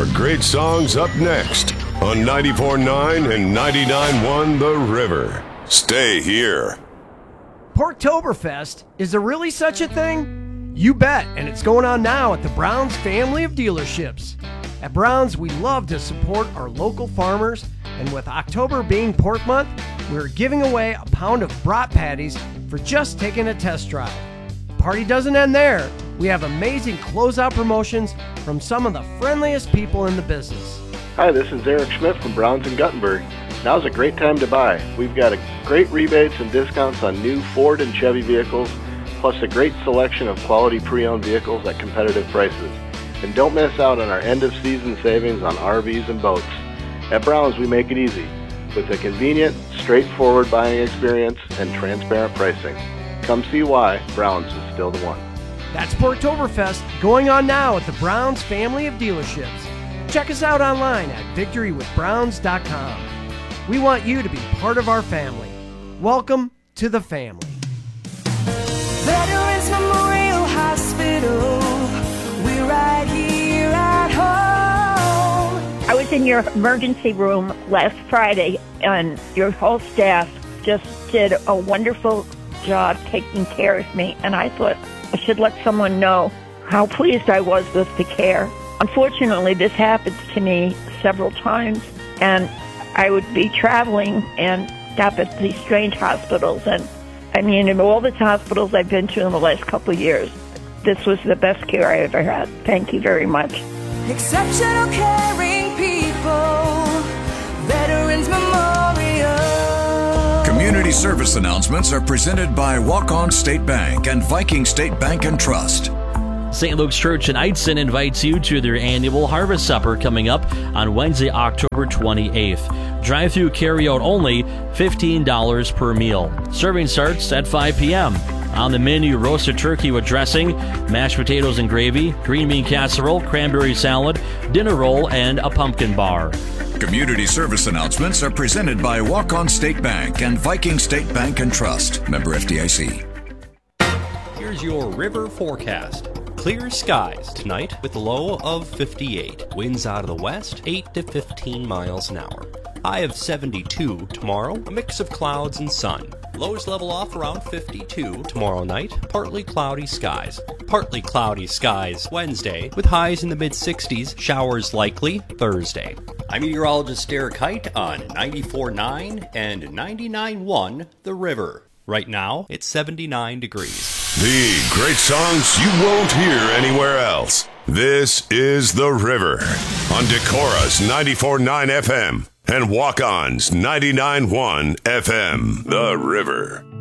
more great songs up next on 94.9 and 99.1 The River. Stay here. Porktoberfest, is there really such a thing? You bet, and it's going on now at the Browns family of dealerships. At Browns, we love to support our local farmers, and with October being Pork Month, we're giving away a pound of brat patties for just taking a test drive. The party doesn't end there. We have amazing closeout promotions from some of the friendliest people in the business. Hi, this is Eric Schmidt from Browns in Guttenberg. Now's a great time to buy. We've got great rebates and discounts on new Ford and Chevy vehicles, plus a great selection of quality pre-owned vehicles at competitive prices. And don't miss out on our end-of-season savings on RVs and boats. At Browns, we make it easy, with a convenient, straightforward buying experience and transparent pricing. Come see why Browns is still the one. That's Porktoberfest, going on now at the Browns family of dealerships. Check us out online at victorywithbrowns.com. We want you to be part of our family. Welcome to the family. Veterans Memorial Hospital, we're right here at home. I was in your emergency room last Friday, and your whole staff just did a wonderful job taking care of me, and I thought I should let someone know how pleased I was with the care. Unfortunately, this happens to me several times, and I would be traveling and stop at these strange hospitals. And I mean, in all the hospitals I've been to in the last couple of years, this was the best care I ever had. Thank you very much. Exceptional caring people, Veterans Memorial. Community service announcements are presented by Walk-On State Bank and Viking State Bank and Trust. St. Luke's Church in Eitzen invites you to their annual Harvest Supper coming up on Wednesday, October 28th. Drive-through carry-out only, $15 per meal. Serving starts at 5 p.m. On the menu, roasted turkey with dressing, mashed potatoes and gravy, green bean casserole, cranberry salad, dinner roll, and a pumpkin bar. Community service announcements are presented by Walk-On State Bank and Viking State Bank and Trust. Member FDIC. Here's your river forecast. Clear skies tonight with a low of 58. Winds out of the west, 8 to 15 miles an hour. High of 72 tomorrow, a mix of clouds and sun. Lows level off around 52 tomorrow night. Partly cloudy skies. Partly cloudy skies Wednesday with highs in the mid-60s. Showers likely Thursday. I'm meteorologist Derek Height on 94.9 and 99.1 The River. Right now, it's 79 degrees. The great songs you won't hear anywhere else. This is The River on Decora's 94.9 FM and Walk-On's 99.1 FM. The River.